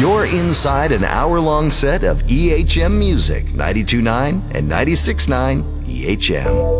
You're inside an hour-long set of EHM music, 92.9 and 96.9 EHM.